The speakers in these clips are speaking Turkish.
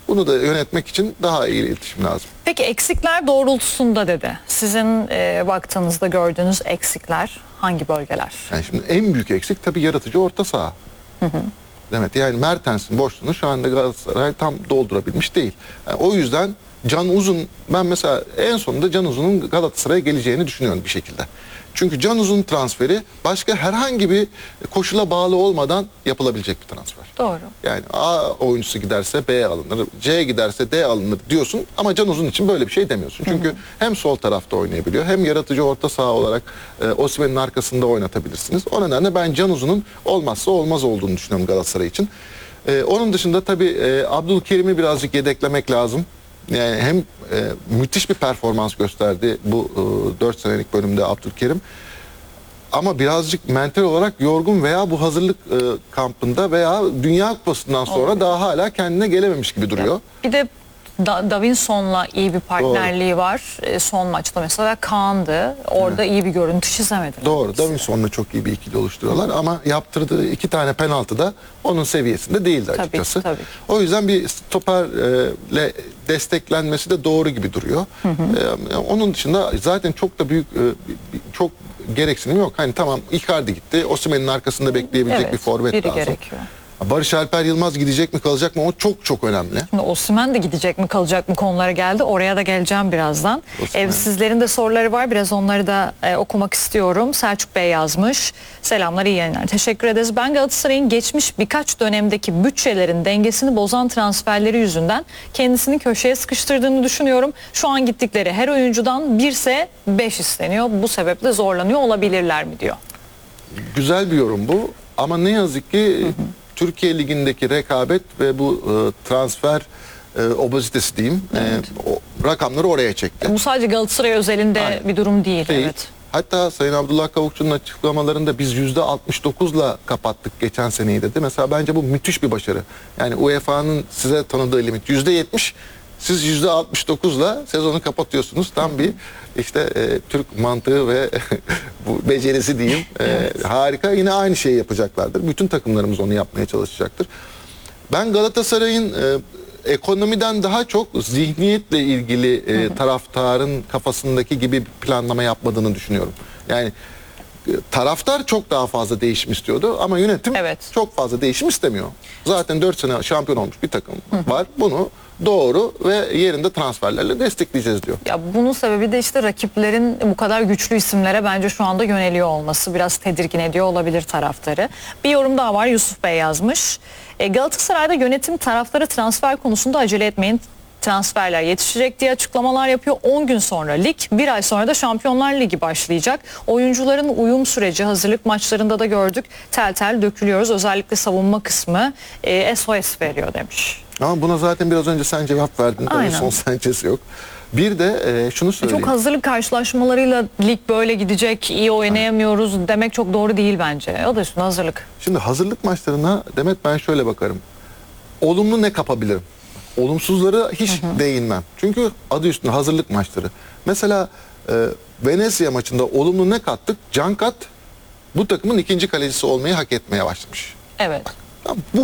Bunu da yönetmek için daha iyi iletişim lazım. Peki eksikler doğrultusunda dedi. Sizin baktığınızda gördüğünüz eksikler hangi bölgeler? Yani şimdi en büyük eksik tabii yaratıcı orta saha. Demek yani Mertens'in boşluğunu şu anda Galatasaray tam doldurabilmiş değil. Yani o yüzden Can Uzun, ben mesela en sonunda Can Uzun'un Galatasaray'a geleceğini düşünüyorum bir şekilde. Çünkü Can Uzun transferi başka herhangi bir koşula bağlı olmadan yapılabilecek bir transfer. Doğru. Yani A oyuncusu giderse B alınır, C giderse D alınır diyorsun ama Can Uzun için böyle bir şey demiyorsun. Çünkü hem sol tarafta oynayabiliyor hem yaratıcı orta saha olarak Osimhen'in arkasında oynatabilirsiniz. O nedenle ben Can Uzun'un olmazsa olmaz olduğunu düşünüyorum Galatasaray için. Onun dışında tabii Abdülkerim'i birazcık yedeklemek lazım. Yani hem müthiş bir performans gösterdi bu 4 senelik bölümde Abdülkerim. Ama birazcık mental olarak yorgun veya bu hazırlık kampında veya Dünya Kupası'ndan sonra daha hala kendine gelememiş gibi duruyor. Bir de Davinson'la iyi bir partnerliği var. Son maçta mesela Kaan'dı. Orada iyi bir görüntü çizemediler. Doğru. Davinson'la çok iyi bir ikili oluşturuyorlar ama yaptırdığı 2 tane penaltı da onun seviyesinde değildi açıkçası. Tabii. O yüzden bir stoperle desteklenmesi de doğru gibi duruyor. Onun dışında zaten çok da büyük çok gereksinim yok. Hani tamam Icardi gitti. Osimhen'in arkasında bekleyebilecek bir forvet biri lazım. gerekiyor. Barış Alper Yılmaz gidecek mi kalacak mı o çok çok önemli. Şimdi Osimhen de gidecek mi kalacak mı konulara geldi. Oraya da geleceğim birazdan. Sizlerin de soruları var. Biraz onları da okumak istiyorum. Selçuk Bey yazmış. Selamlar, iyi yayınlar. Teşekkür ederiz. Ben Galatasaray'ın geçmiş birkaç dönemdeki bütçelerin dengesini bozan transferleri yüzünden kendisini köşeye sıkıştırdığını düşünüyorum. Şu an gittikleri her oyuncudan 1 ise 5 isteniyor. Bu sebeple zorlanıyor olabilirler mi diyor. Güzel bir yorum bu. Ama ne yazık ki Türkiye Ligi'ndeki rekabet ve bu transfer obezitesi diyeyim, o rakamları oraya çekti. Bu sadece Galatasaray özelinde Aynen. bir durum değil. Değil. Evet. Hatta Sayın Abdullah Kavukçu'nun açıklamalarında biz %69'la kapattık geçen seneyi dedi. Mesela bence bu müthiş bir başarı. Yani UEFA'nın size tanıdığı limit %70. Siz %69'la sezonu kapatıyorsunuz. Tam bir işte Türk mantığı ve bu becerisi diyeyim. Harika. Yine aynı şeyi yapacaklardır. Bütün takımlarımız onu yapmaya çalışacaktır. Ben Galatasaray'ın ekonomiden daha çok zihniyetle ilgili taraftarın kafasındaki gibi bir planlama yapmadığını düşünüyorum. Yani taraftar çok daha fazla değişim istiyordu ama yönetim çok fazla değişim istemiyor. Zaten 4 sene şampiyon olmuş bir takım var. Bunu doğru ve yerinde transferlerle destekleyeceğiz diyor. Ya bunun sebebi de işte rakiplerin bu kadar güçlü isimlere bence şu anda yöneliyor olması biraz tedirgin ediyor olabilir taraftarı. Bir yorum daha var, Yusuf Bey yazmış. Galatasaray'da yönetim taraftarı transfer konusunda acele etmeyin. Transferler yetişecek diye açıklamalar yapıyor. 10 gün sonra lig, 1 ay sonra da Şampiyonlar Ligi başlayacak. Oyuncuların uyum süreci hazırlık maçlarında da gördük. Tel tel dökülüyoruz. Özellikle savunma kısmı SOS veriyor demiş. Ama buna zaten biraz önce sen cevap verdin. Son Sanchez'i yok. Bir de şunu söyleyeyim. Çok hazırlık karşılaşmalarıyla lig böyle gidecek, iyi oynayamıyoruz demek çok doğru değil bence. O da üstüne hazırlık. Şimdi hazırlık maçlarına Demet ben şöyle bakarım. Olumlu ne kapabilirim? Olumsuzları hiç değinmem. Çünkü adı üstünde hazırlık maçları. Mesela Venezia maçında olumlu ne kattık? Cankat bu takımın ikinci kalecisi olmayı hak etmeye başlamış. Evet. Bak, tamam, bu.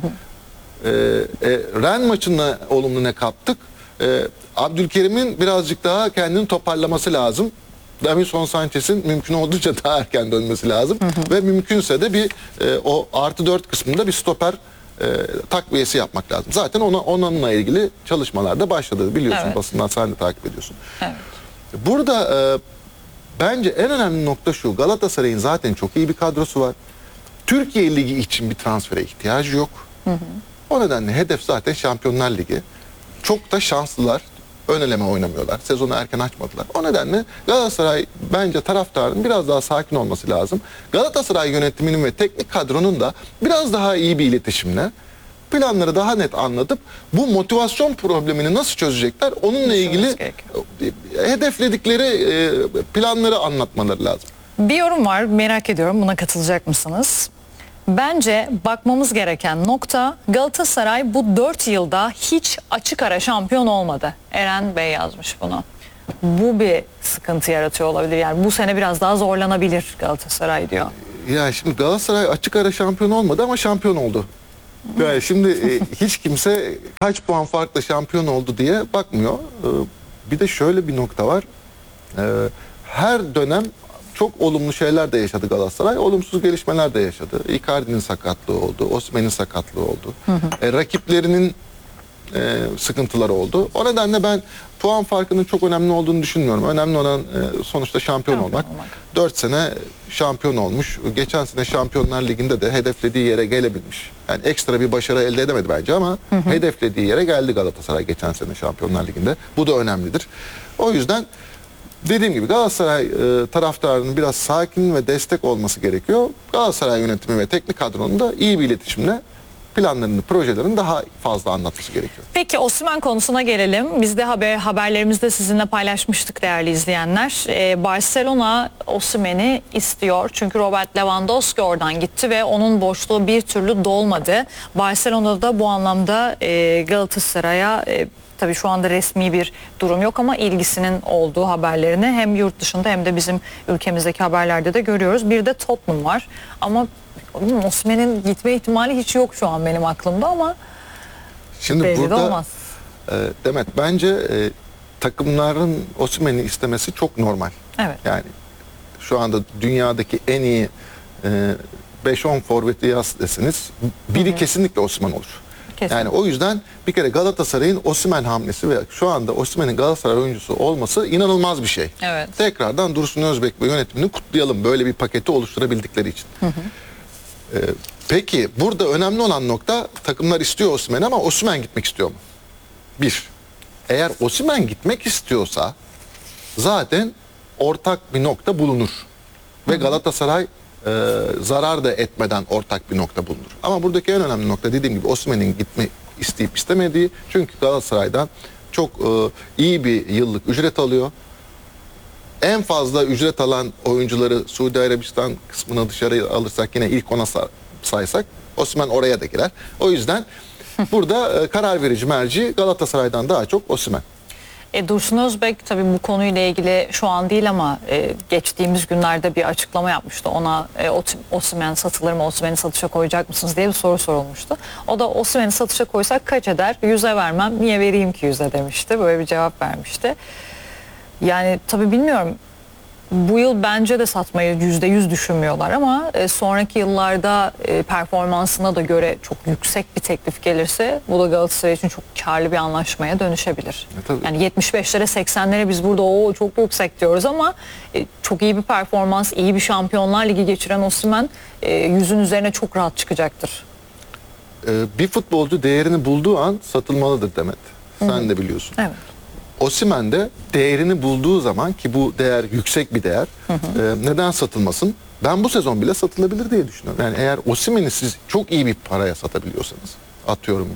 Ren maçında olumlu ne kattık? Abdülkerim'in birazcık daha kendini toparlaması lazım. Davinson Sanchez'in mümkün olduğunca daha erken dönmesi lazım. Ve mümkünse de bir o +4 kısmında bir stoper takviyesi yapmak lazım. Zaten onunla ilgili çalışmalar da başladı. Biliyorsun, basından sen de takip ediyorsun. Evet. Burada bence en önemli nokta şu. Galatasaray'ın zaten çok iyi bir kadrosu var. Türkiye Ligi için bir transfere ihtiyacı yok. O nedenle hedef zaten Şampiyonlar Ligi. Çok da şanslılar. Ön eleme oynamıyorlar. Sezonu erken açmadılar. O nedenle Galatasaray bence taraftarın biraz daha sakin olması lazım. Galatasaray yönetiminin ve teknik kadronun da biraz daha iyi bir iletişimle planları daha net anlatıp bu motivasyon problemini nasıl çözecekler onunla ilgili hedefledikleri planları anlatmaları lazım. Bir yorum var, merak ediyorum, buna katılacak mısınız? Bence bakmamız gereken nokta, Galatasaray bu 4 yılda hiç açık ara şampiyon olmadı. Eren Bey yazmış bunu. Bu bir sıkıntı yaratıyor olabilir. Yani bu sene biraz daha zorlanabilir Galatasaray diyor. Ya şimdi Galatasaray açık ara şampiyon olmadı ama şampiyon oldu. Yani şimdi hiç kimse kaç puan farkla şampiyon oldu diye bakmıyor. Bir de şöyle bir nokta var. Her dönem çok olumlu şeyler de yaşadı Galatasaray. Olumsuz gelişmeler de yaşadı. Icardi'nin sakatlığı oldu. Osimhen'in sakatlığı oldu. Rakiplerinin sıkıntıları oldu. O nedenle ben puan farkının çok önemli olduğunu düşünmüyorum. Önemli olan sonuçta şampiyon olmak. 4 sene şampiyon olmuş. Geçen sene Şampiyonlar Ligi'nde de hedeflediği yere gelebilmiş. Yani ekstra bir başarı elde edemedi bence ama hedeflediği yere geldi Galatasaray geçen sene Şampiyonlar Ligi'nde. Bu da önemlidir. O yüzden dediğim gibi Galatasaray taraftarının biraz sakin ve destek olması gerekiyor. Galatasaray yönetimi ve teknik kadronun da iyi bir iletişimle planlarını, projelerini daha fazla anlatması gerekiyor. Peki Osimhen konusuna gelelim. Biz de haberlerimizde sizinle paylaşmıştık değerli izleyenler. Barcelona Osimhen'i istiyor. Çünkü Robert Lewandowski oradan gitti ve onun boşluğu bir türlü dolmadı. Barcelona'da bu anlamda Galatasaray'a tabii şu anda resmi bir durum yok ama ilgisinin olduğu haberlerini hem yurt dışında hem de bizim ülkemizdeki haberlerde de görüyoruz. Bir de Tottenham var ama Osimhen'in gitme ihtimali hiç yok şu an benim aklımda ama şimdi belli de burada olmaz. Demet bence takımların Osimhen'i istemesi çok normal. Evet. Yani şu anda dünyadaki en iyi 5-10 forveti yaz deseniz biri kesinlikle Osimhen olur. Kesin. Yani o yüzden bir kere Galatasaray'ın Osimhen hamlesi ve şu anda Osimhen'in Galatasaray oyuncusu olması inanılmaz bir şey. Evet. Tekrardan Dursun Özbek ve yönetimini kutlayalım böyle bir paketi oluşturabildikleri için. Peki burada önemli olan nokta takımlar istiyor Osimhen'i ama Osimhen gitmek istiyor mu? Bir. Eğer Osimhen gitmek istiyorsa zaten ortak bir nokta bulunur. Ve Galatasaray zarar da etmeden ortak bir nokta bulunur. Ama buradaki en önemli nokta dediğim gibi Osimhen'in gitme isteyip istemediği. Çünkü Galatasaray'dan çok iyi bir yıllık ücret alıyor. En fazla ücret alan oyuncuları Suudi Arabistan kısmına dışarı alırsak yine ilk ona saysak Osimhen oraya da girer. O yüzden burada karar verici merci Galatasaray'dan daha çok Osimhen. Dursun Özbek tabii bu konuyla ilgili şu an değil ama geçtiğimiz günlerde bir açıklama yapmıştı. Ona Osimhen satılır mı, Osimhen'i satışa koyacak mısınız diye bir soru sorulmuştu. O da Osimhen'i satışa koysak kaç eder? 100'e vermem, niye vereyim ki 100'e demişti. Böyle bir cevap vermişti. Yani tabii bilmiyorum. Bu yıl bence de satmayı %100 düşünmüyorlar ama sonraki yıllarda performansına da göre çok yüksek bir teklif gelirse bu da Galatasaray için çok karlı bir anlaşmaya dönüşebilir. Tabii. Yani 75'lere 80'lere biz burada o çok yüksek diyoruz ama çok iyi bir performans, iyi bir Şampiyonlar Ligi geçiren Osimhen 100'ün üzerine çok rahat çıkacaktır. Bir futbolcu değerini bulduğu an satılmalıdır Demet. Sen de biliyorsun. Evet. Osimhen de değerini bulduğu zaman ki bu değer yüksek bir değer neden satılmasın? Ben bu sezon bile satılabilir diye düşünüyorum. Yani eğer Osimhen'i siz çok iyi bir paraya satabiliyorsanız atıyorum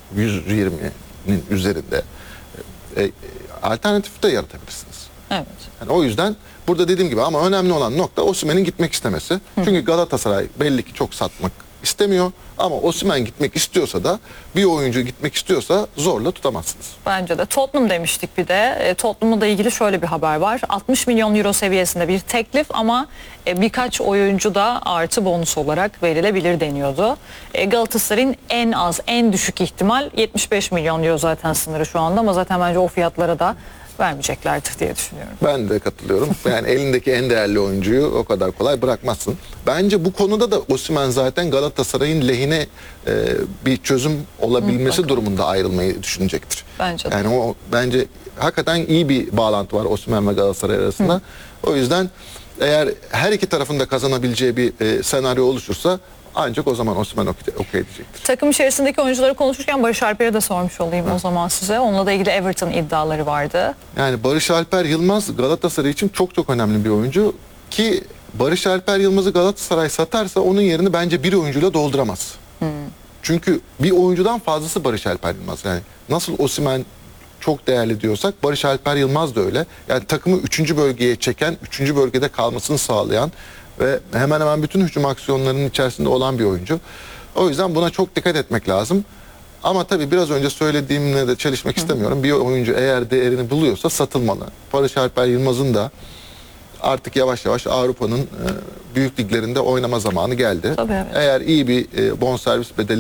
120'nin üzerinde alternatif de yaratabilirsiniz. Evet. Yani o yüzden burada dediğim gibi ama önemli olan nokta Osimhen'in gitmek istemesi. Çünkü Galatasaray belli ki çok satmak istemiyor ama Osimhen gitmek istiyorsa da bir oyuncu gitmek istiyorsa zorla tutamazsınız. Bence de. Tottenham demiştik bir de. Tottenham'la da ilgili şöyle bir haber var. 60 milyon euro seviyesinde bir teklif ama birkaç oyuncu da artı bonus olarak verilebilir deniyordu. Galatasaray'ın en az, en düşük ihtimal 75 milyon euro zaten sınırı şu anda ama zaten bence o fiyatlara da vermeyeceklerdir diye düşünüyorum. Ben de katılıyorum. Yani elindeki en değerli oyuncuyu o kadar kolay bırakmazsın. Bence bu konuda da Osimhen zaten Galatasaray'ın lehine bir çözüm olabilmesi durumunda ayrılmayı düşünecektir. Bence de. Yani o bence hakikaten iyi bir bağlantı var Osimhen ve Galatasaray arasında. O yüzden eğer her iki tarafın da kazanabileceği bir senaryo oluşursa ancak o zaman Osimhen okey diyecektir. Takım içerisindeki oyuncuları konuşurken Barış Alper'e de sormuş olayım o zaman size. Onunla da ilgili Everton iddiaları vardı. Yani Barış Alper Yılmaz Galatasaray için çok çok önemli bir oyuncu ki Barış Alper Yılmaz'ı Galatasaray satarsa onun yerini bence bir oyuncuyla dolduramaz. Çünkü bir oyuncudan fazlası Barış Alper Yılmaz. Yani nasıl Osimhen çok değerli diyorsak Barış Alper Yılmaz da öyle. Yani takımı 3. bölgeye çeken, 3. bölgede kalmasını sağlayan ve hemen hemen bütün hücum aksiyonlarının içerisinde olan bir oyuncu. O yüzden buna çok dikkat etmek lazım. Ama tabii biraz önce söylediğimle de çelişmek istemiyorum. Bir oyuncu eğer değerini buluyorsa satılmalı. Barış Alper Yılmaz'ın da artık yavaş yavaş Avrupa'nın büyük liglerinde oynama zamanı geldi. Tabii, evet. Eğer iyi bir bonservis bedeli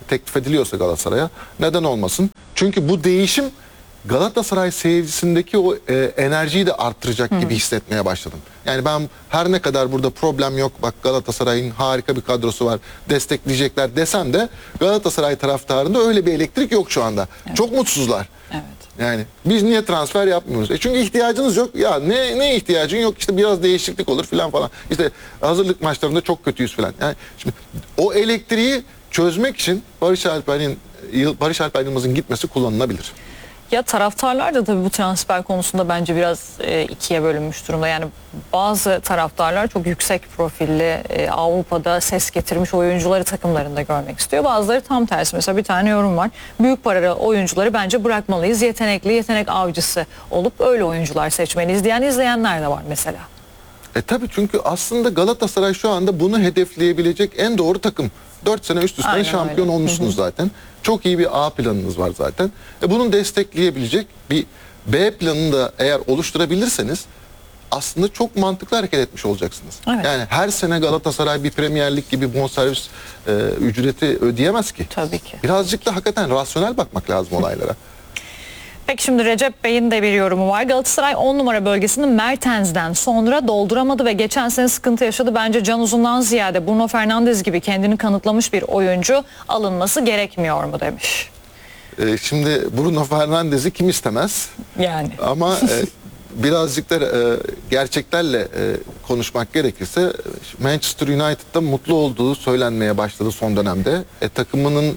teklif ediliyorsa Galatasaray'a neden olmasın? Çünkü bu değişim Galatasaray seyircisindeki o enerjiyi de arttıracak gibi hissetmeye başladım. Yani ben her ne kadar burada problem yok, bak Galatasaray'ın harika bir kadrosu var, destekleyecekler desem de Galatasaray taraftarında öyle bir elektrik yok şu anda. Çok mutsuzlar. Evet. Yani biz niye transfer yapmıyoruz? Çünkü ihtiyacınız yok. Ya ne ihtiyacın yok? İşte biraz değişiklik olur filan falan. İşte hazırlık maçlarında çok kötüyüz filan. Yani şimdi o elektriği çözmek için Barış Alper Yılmaz'ın gitmesi kullanılabilir. Ya taraftarlar da tabii bu transfer konusunda bence biraz ikiye bölünmüş durumda. Yani bazı taraftarlar çok yüksek profilli Avrupa'da ses getirmiş oyuncuları takımlarında görmek istiyor. Bazıları tam tersi. Mesela bir tane yorum var. Büyük paralı oyuncuları bence bırakmalıyız. Yetenek avcısı olup öyle oyuncular seçmeliyiz diyen izleyenler de var mesela. Tabii çünkü aslında Galatasaray şu anda bunu hedefleyebilecek en doğru takım. 4 sene üst üste Aynen şampiyon öyle. olmuşsunuz zaten. Çok iyi bir A planınız var zaten. Bunu destekleyebilecek bir B planını da eğer oluşturabilirseniz aslında çok mantıklı hareket etmiş olacaksınız. Evet. Yani her sene Galatasaray bir Premier Lig gibi bonservis ücreti ödeyemez ki. Tabii ki. Birazcık da hakikaten rasyonel bakmak lazım olaylara. Peki şimdi Recep Bey'in de bir yorumu var. Galatasaray 10 numara bölgesini Mertens'den sonra dolduramadı ve geçen sene sıkıntı yaşadı. Bence Can Uzun'dan ziyade Bruno Fernandes gibi kendini kanıtlamış bir oyuncu alınması gerekmiyor mu demiş. Şimdi Bruno Fernandes'i kim istemez? Yani. Ama birazcık da gerçeklerle konuşmak gerekirse Manchester United'da mutlu olduğu söylenmeye başladı son dönemde. Takımının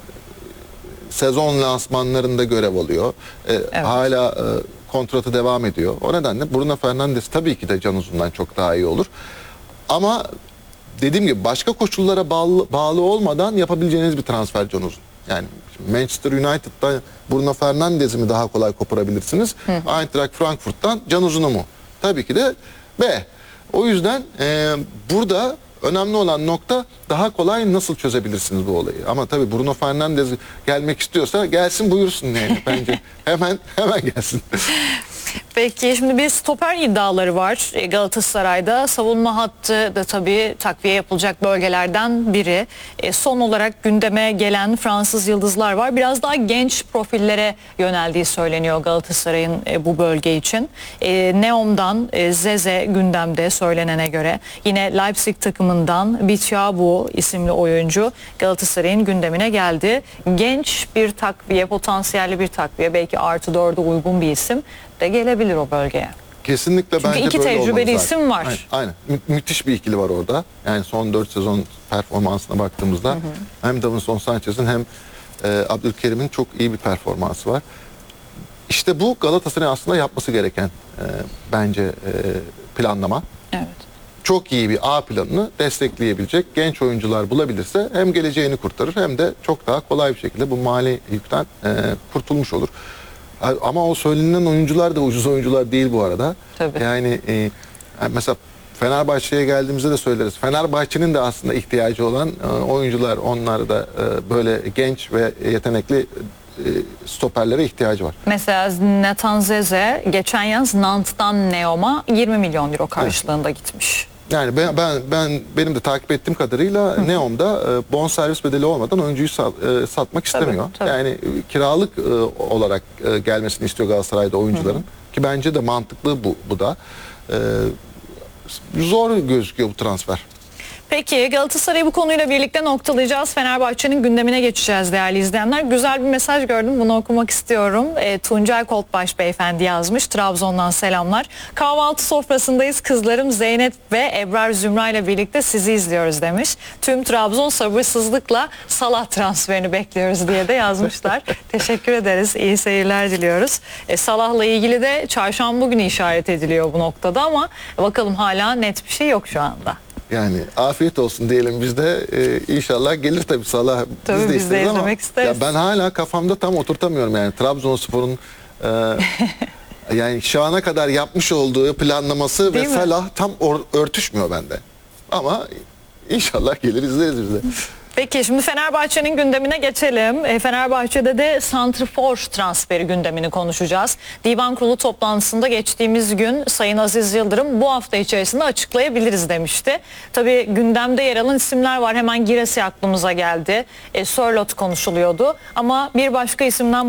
sezon lansmanlarında görev alıyor. Evet. Hala kontratı devam ediyor. O nedenle Bruno Fernandes tabii ki de Can Uzun'dan çok daha iyi olur. Ama dediğim gibi başka koşullara bağlı olmadan yapabileceğiniz bir transfer Can Uzun. Yani Manchester United'da Bruno Fernandes'i mi daha kolay koparabilirsiniz? Eintracht Frankfurt'tan Can Uzun'u mu? Tabii ki de B. O yüzden burada önemli olan nokta daha kolay nasıl çözebilirsiniz bu olayı. Ama tabii Bruno Fernandes gelmek istiyorsa gelsin buyursun yani bence. hemen gelsin. Peki şimdi bir stoper iddiaları var Galatasaray'da. Savunma hattı da tabii takviye yapılacak bölgelerden biri. Son olarak gündeme gelen Fransız yıldızlar var. Biraz daha genç profillere yöneldiği söyleniyor Galatasaray'ın bu bölge için. Neom'dan Zeze gündemde söylenene göre. Yine Leipzig takımından Bitiabu isimli oyuncu Galatasaray'ın gündemine geldi. Genç bir takviye, potansiyelli bir takviye, belki artı 4'e uygun bir isim de gelebilir o bölgeye. Kesinlikle Çünkü bence iki böyle tecrübeli olmalı isim var. zaten. Aynen. Müthiş bir ikili var orada. Yani son 4 sezon performansına baktığımızda hem Davinson Sanchez'in hem Abdülkerim'in çok iyi bir performansı var. İşte bu Galatasaray'ın aslında yapması gereken bence planlama. Evet. Çok iyi bir A planını destekleyebilecek genç oyuncular bulabilirse hem geleceğini kurtarır hem de çok daha kolay bir şekilde bu mali yükten kurtulmuş olur. Ama o söylenen oyuncular da ucuz oyuncular değil bu arada. Tabii. Yani mesela Fenerbahçe'ye geldiğimizde de söyleriz. Fenerbahçe'nin de aslında ihtiyacı olan oyuncular, onlar da böyle genç ve yetenekli stoperlere ihtiyacı var. Mesela Nathan Zeze geçen yaz Nantes'tan Neom'a 20 milyon euro karşılığında gitmiş. Yani benim de takip ettiğim kadarıyla Neom'da bonservis bedeli olmadan oyuncuyu satmak istemiyor. Tabii. Yani kiralık olarak gelmesini istiyor Galatasaray'da oyuncuların. Ki bence de mantıklı bu da. Zor gözüküyor bu transfer. Peki Galatasaray'ı bu konuyla birlikte noktalayacağız. Fenerbahçe'nin gündemine geçeceğiz değerli izleyenler. Güzel bir mesaj gördüm. Bunu okumak istiyorum. Tuncay Koltbaş beyefendi yazmış. Trabzon'dan selamlar. Kahvaltı sofrasındayız. Kızlarım Zeynep ve Ebrar Zümra ile birlikte sizi izliyoruz demiş. Tüm Trabzon sabırsızlıkla Salah transferini bekliyoruz diye de yazmışlar. Teşekkür ederiz. İyi seyirler diliyoruz. Salah'la ilgili de çarşamba günü işaret ediliyor bu noktada ama bakalım hala net bir şey yok şu anda. Yani afiyet olsun diyelim, biz de inşallah gelir tabii Salah. Tabii biz de izlemek isteriz. Ya ben hala kafamda tam oturtamıyorum yani Trabzonspor'un yani şu ana kadar yapmış olduğu planlaması Değil ve mi? Salah tam örtüşmüyor bende. Ama inşallah gelir izleriz biz de. Peki şimdi Fenerbahçe'nin gündemine geçelim. Fenerbahçe'de de santrfor transferi gündemini konuşacağız. Divan Kurulu toplantısında geçtiğimiz gün Sayın Aziz Yıldırım bu hafta içerisinde açıklayabiliriz demişti. Tabii gündemde yer alan isimler var. Hemen Giresi aklımıza geldi. Sörloth konuşuluyordu. Ama bir başka isimden